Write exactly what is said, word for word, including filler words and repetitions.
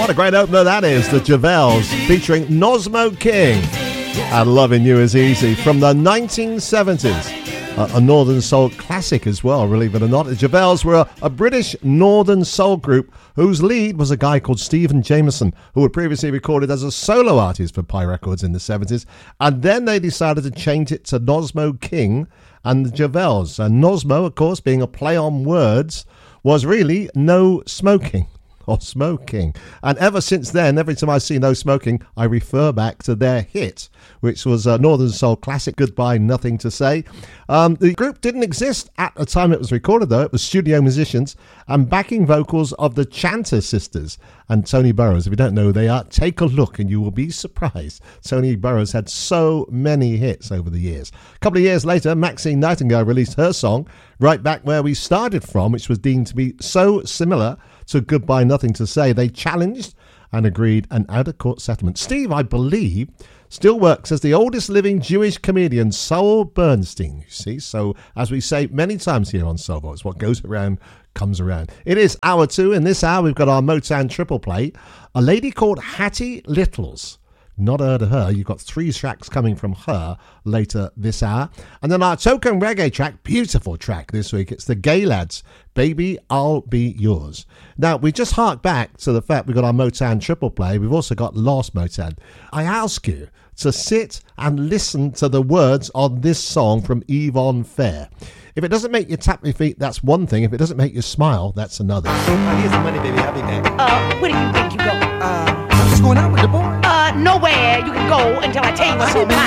What a great opener that is, the Javels featuring Nosmo King and Loving You Is Easy from the nineteen seventies. Uh, a Northern Soul classic as well, believe it or not. The Javels were a, a British Northern Soul group whose lead was a guy called Stephen Jameson, who had previously recorded as a solo artist for Pi Records in the seventies. And then they decided to change it to Nosmo King and the Javels. And Nosmo, of course, being a play on words, was really no smoking. Or smoking. And ever since then, every time I see No Smoking, I refer back to their hit, which was a Northern Soul classic, Goodbye Nothing to Say. Um, the group didn't exist at the time it was recorded, though. It was studio musicians and backing vocals of the Chanter Sisters and Tony Burrows. If you don't know who they are, take a look and you will be surprised. Tony Burrows had so many hits over the years. A couple of years later, Maxine Nightingale released her song, Right Back Where We Started From, which was deemed to be so similar to Goodbye Nothing to Say. They challenged and agreed an out-of-court settlement. Steve, I believe, still works as the oldest living Jewish comedian, Saul Bernstein, you see. So, as we say many times here on Soul Vaults, what goes around comes around. It is hour two. In this hour, we've got our Motown triple play. A lady called Hattie Littles. Not heard of her. You've got three tracks coming from her later this hour. And then our token reggae track, beautiful track this week. It's the Gay Lads, Baby, I'll Be Yours. Now, we just hark back to the fact we've got our Motown triple play. We've also got Lost Motown. I ask you to sit and listen to the words on this song from Yvonne Fair. If it doesn't make you tap your feet, that's one thing. If it doesn't make you smile, that's another. Uh, here's the money, baby. I'll be back. Uh, where do you think you go? Uh, I'm just going out with the boy. Uh, nowhere you can go until I tell you what's on my mind.